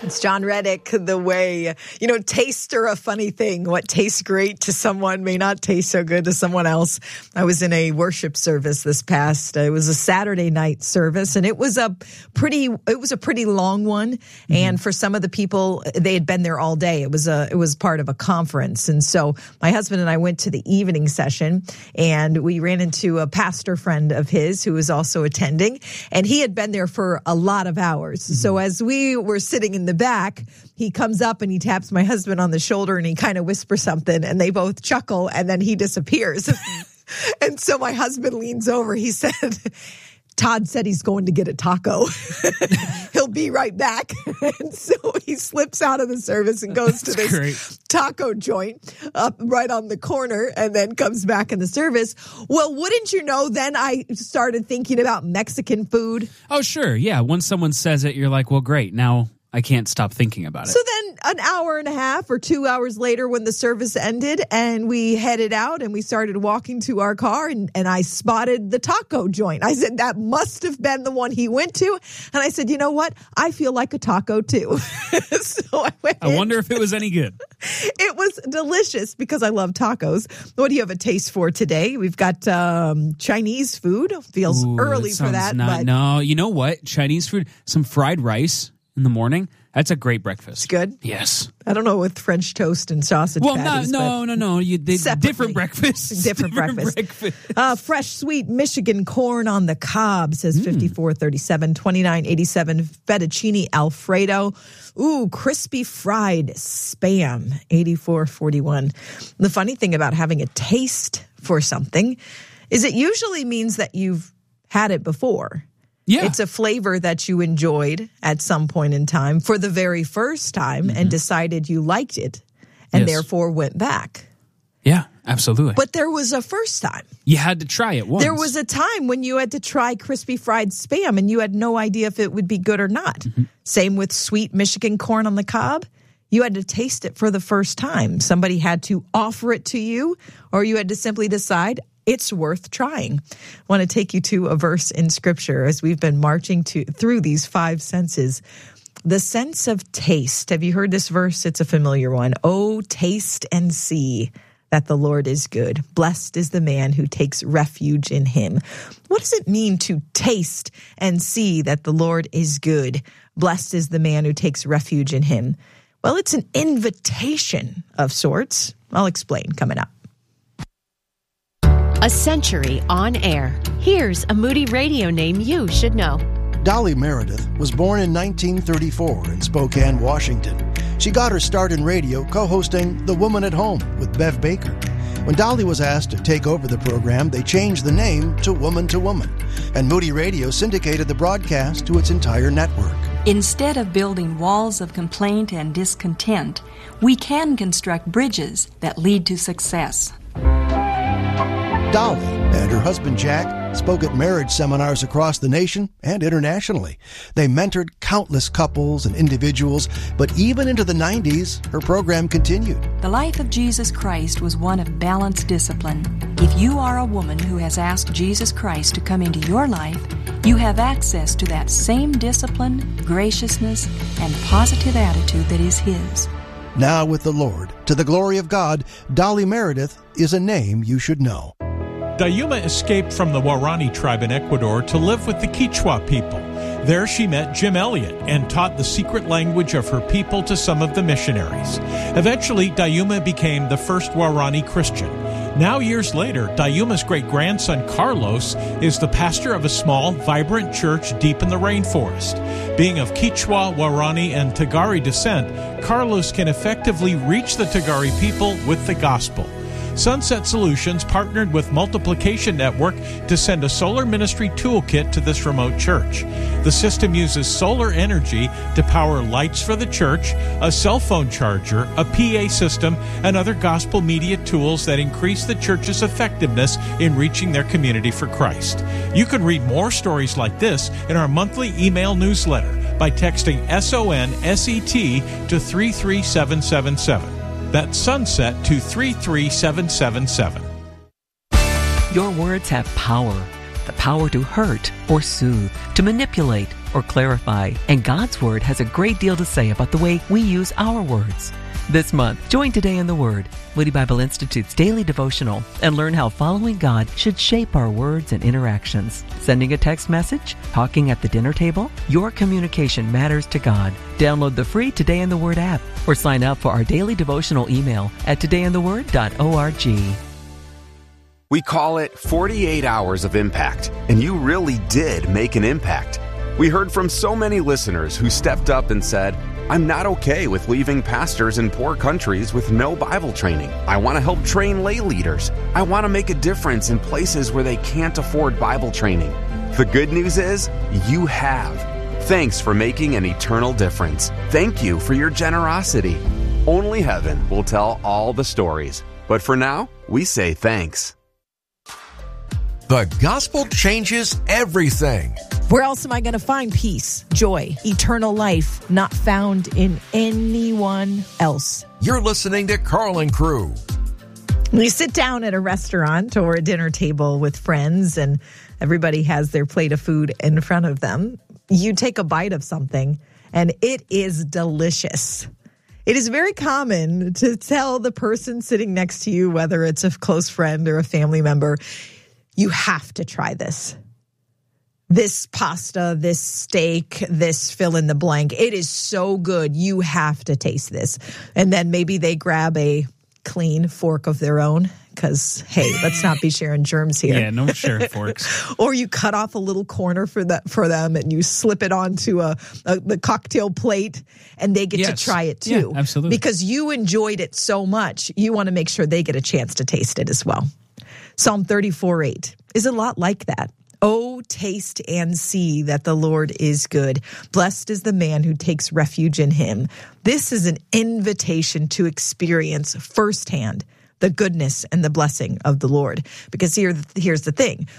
It's John Reddick, the way, tastes are a funny thing. What tastes great to someone may not taste so good to someone else. I was in a worship service it was a Saturday night service, and it was a pretty long one. And for some of the people, they had been there all day. It was part of a conference. And so my husband and I went to the evening session, and we ran into a pastor friend of his who was also attending, and he had been there for a lot of hours. So as we were sitting in the back, he comes up and he taps my husband on the shoulder and he kind of whispers something, and they both chuckle, and then he disappears. And so my husband leans over. He said, Todd said he's going to get a taco. He'll be right back. And so he slips out of the service and goes to this taco joint up right on the corner, and then comes back in the service. Well, wouldn't you know, then I started thinking about Mexican food. Oh, sure. Yeah. Once someone says it, you're like, well, great. Now I can't stop thinking about it. So then an hour and a half or 2 hours later, when the service ended and we headed out and we started walking to our car, and I spotted the taco joint. I said, that must have been the one he went to. And I said, you know what? I feel like a taco too. So I wonder if it was any good. It was delicious because I love tacos. What do you have a taste for today? We've got Chinese food. Feels early for that. No, you know what? Chinese food, some fried rice in the morning. That's a great breakfast. It's good? Yes. I don't know with French toast and sausage patties. No. Different breakfast. Different breakfast. Fresh, sweet Michigan corn on the cob, says 54.37, 29.87. Fettuccine Alfredo. Ooh, crispy fried Spam, 84.41. The funny thing about having a taste for something is it usually means that you've had it before. Yeah. It's a flavor that you enjoyed at some point in time for the very first time and decided you liked it and therefore went back. Yeah, absolutely. But there was a first time. You had to try it once. There was a time when you had to try crispy fried Spam and you had no idea if it would be good or not. Same with sweet Michigan corn on the cob. You had to taste it for the first time. Somebody had to offer it to you, or you had to simply decide, it's worth trying. I want to take you to a verse in Scripture as we've been marching through these five senses. The sense of taste. Have you heard this verse? It's a familiar one. Oh, taste and see that the Lord is good. Blessed is the man who takes refuge in him. What does it mean to taste and see that the Lord is good? Blessed is the man who takes refuge in him. Well, it's an invitation of sorts. I'll explain coming up. A century on air. Here's a Moody Radio name you should know. Dolly Meredith was born in 1934 in Spokane, Washington. She got her start in radio co-hosting The Woman at Home with Bev Baker. When Dolly was asked to take over the program, they changed the name to Woman, and Moody Radio syndicated the broadcast to its entire network. Instead of building walls of complaint and discontent, we can construct bridges that lead to success. Dolly and her husband Jack spoke at marriage seminars across the nation and internationally. They mentored countless couples and individuals, but even into the 90s, her program continued. The life of Jesus Christ was one of balanced discipline. If you are a woman who has asked Jesus Christ to come into your life, you have access to that same discipline, graciousness, and positive attitude that is His. Now with the Lord, to the glory of God, Dolly Meredith is a name you should know. Dayuma escaped from the Waorani tribe in Ecuador to live with the Quechua people. There she met Jim Elliot and taught the secret language of her people to some of the missionaries. Eventually, Dayuma became the first Waorani Christian. Now, years later, Dayuma's great-grandson Carlos is the pastor of a small, vibrant church deep in the rainforest. Being of Quechua, Waorani, and Tagari descent, Carlos can effectively reach the Tagari people with the gospel. Sunset Solutions partnered with Multiplication Network to send a solar ministry toolkit to this remote church. The system uses solar energy to power lights for the church, a cell phone charger, a PA system, and other gospel media tools that increase the church's effectiveness in reaching their community for Christ. You can read more stories like this in our monthly email newsletter by texting SONSET to 33777. That's Sunset to 33777. Your words have power. the power to hurt or soothe, to manipulate or clarify, and God's Word has a great deal to say about the way we use our words. This month, join Today in the Word, Moody Bible Institute's daily devotional, and learn how following God should shape our words and interactions. Sending a text message? Talking at the dinner table? Your communication matters to God. Download the free Today in the Word app or sign up for our daily devotional email at todayintheword.org. We call it 48 Hours of Impact, and you really did make an impact. We heard from so many listeners who stepped up and said, I'm not okay with leaving pastors in poor countries with no Bible training. I want to help train lay leaders. I want to make a difference in places where they can't afford Bible training. The good news is, you have. Thanks for making an eternal difference. Thank you for your generosity. Only heaven will tell all the stories. But for now, we say thanks. The gospel changes everything. Where else am I going to find peace, joy, eternal life, not found in anyone else? You're listening to Carl and Crew. When you sit down at a restaurant or a dinner table with friends and everybody has their plate of food in front of them, you take a bite of something and it is delicious. It is very common to tell the person sitting next to you, whether it's a close friend or a family member, you have to try this. This pasta, this steak, this fill in the blank. It is so good. You have to taste this. And then maybe they grab a clean fork of their own because, hey, let's not be sharing germs here. Yeah, no sharing forks. Or you cut off a little corner for them and you slip it onto the cocktail plate and they get to try it too. Yeah, absolutely. Because you enjoyed it so much, you want to make sure they get a chance to taste it as well. Psalm 34:8 is a lot like that. Oh, taste and see that the Lord is good. Blessed is the man who takes refuge in him. This is an invitation to experience firsthand the goodness and the blessing of the Lord. Because here's the thing.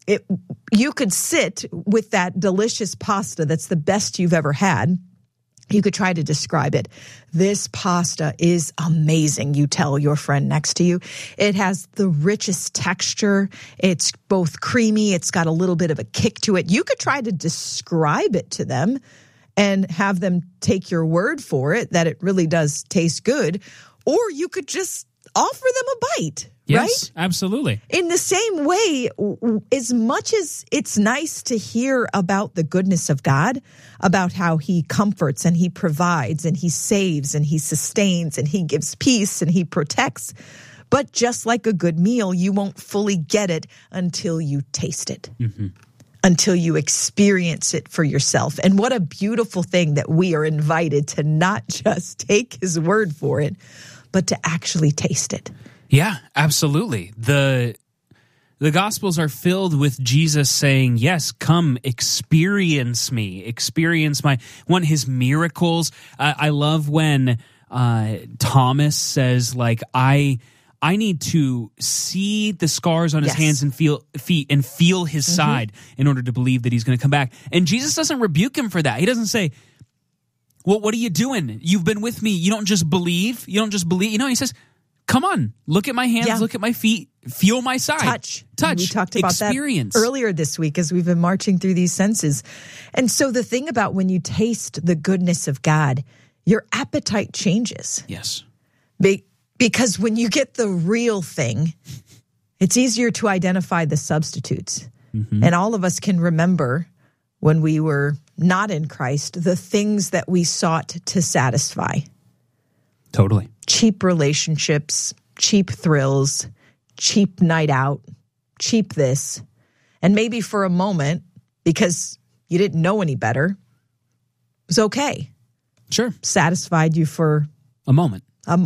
You could sit with that delicious pasta that's the best you've ever had. You could try to describe it. This pasta is amazing, you tell your friend next to you. It has the richest texture. It's both creamy. It's got a little bit of a kick to it. You could try to describe it to them and have them take your word for it that it really does taste good. Or you could just offer them a bite. Yes, right? Absolutely. In the same way, as much as it's nice to hear about the goodness of God, about how he comforts and he provides and he saves and he sustains and he gives peace and he protects, but just like a good meal, you won't fully get it until you taste it, until you experience it for yourself. And what a beautiful thing that we are invited to not just take his word for it, but to actually taste it. Yeah, absolutely. The Gospels are filled with Jesus saying, yes, come experience me, experience his miracles. I love when Thomas says, like, I need to see the scars on his hands and feet and feel his side in order to believe that he's going to come back. And Jesus doesn't rebuke him for that. He doesn't say, well, what are you doing? You've been with me. You don't just believe. He says, come on, look at my hands, look at my feet, feel my side. Touch. We talked about experience. That earlier this week as we've been marching through these senses. And so the thing about when you taste the goodness of God, your appetite changes. Yes. Because when you get the real thing, it's easier to identify the substitutes. And all of us can remember when we were not in Christ, the things that we sought to satisfy. Totally. Cheap relationships, cheap thrills, cheap night out, cheap this. And maybe for a moment, because you didn't know any better, it was okay. Sure. Satisfied you for a moment,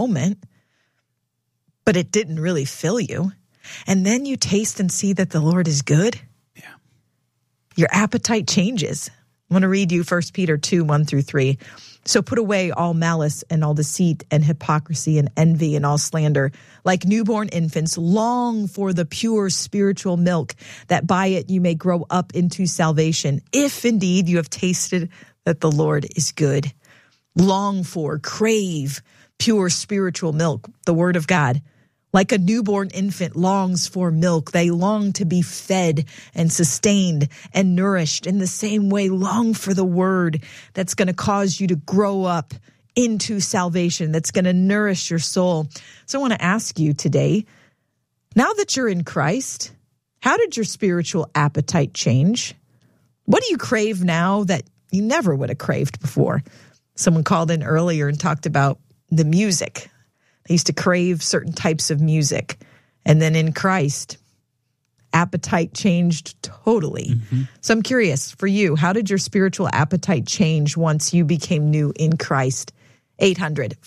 but it didn't really fill you. And then you taste and see that the Lord is good. Yeah. Your appetite changes. I want to read you 1 Peter 2:1-3. So put away all malice and all deceit and hypocrisy and envy and all slander. Like newborn infants, long for the pure spiritual milk, that by it you may grow up into salvation, if indeed you have tasted that the Lord is good. Long for, crave pure spiritual milk, the word of God, Like a newborn infant longs for milk, they long to be fed and sustained and nourished. In the same way, long for the word that's going to cause you to grow up into salvation, that's going to nourish your soul. So I want to ask you today, now that you're in Christ, how did your spiritual appetite change? What do you crave now that you never would have craved before? Someone called in earlier and talked about the music. They used to crave certain types of music. And then in Christ, appetite changed totally. Mm-hmm. So I'm curious, for you, how did your spiritual appetite change once you became new in Christ?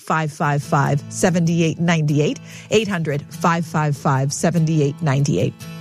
800-555-7898. 800-555-7898.